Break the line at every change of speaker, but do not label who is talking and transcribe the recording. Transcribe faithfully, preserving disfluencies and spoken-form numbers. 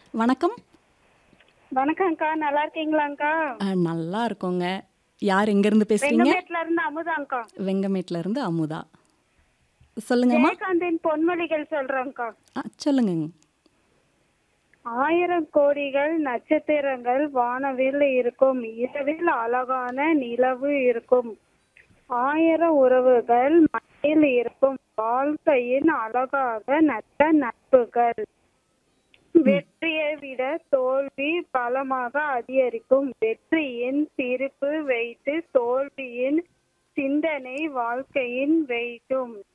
வணக்கம்.
வணக்கம்க்கா. நல்லா இருக்கீங்களாங்க்கா?
அ நல்லா இருக்கோங்க. யார் எங்கேருந்து பேசுறீங்க?
வெங்கமேட்ல இருந்து அமுதாங்க்கா.
வெங்கமேட்லருந்து அமுதா. சொல்லுங்கம்மா.
ஜெயகாந்தின் பொன்மொழிகள் சொல்றேங்க்கா.
அ சொல்லுங்கங்க.
ஆயிரம் கோடிகள் நட்சத்திரங்கள் வானவில் இருக்கும். இரவில் அழகான நிலவு இருக்கும். ஆயிரம் உறவுகள் மண்ணில் இருக்கும். வாழ்க்கையின் அழகாக நல்ல நட்புகள். வெற்றியை விட தோல்வி பலமாக அதிகரிக்கும். வெற்றியின் சிரிப்பு வைத்து தோல்வியின் சிந்தனை வாழ்க்கையின் வைக்கும்.